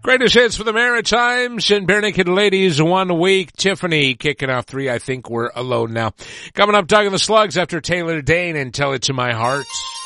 Greatest hits for the Maritimes and Bare Naked Ladies 1 week. Tiffany kicking off 3. I think we're alone now. Coming up, Doug and the Slugs after Taylor Dane and Tell It to My Heart.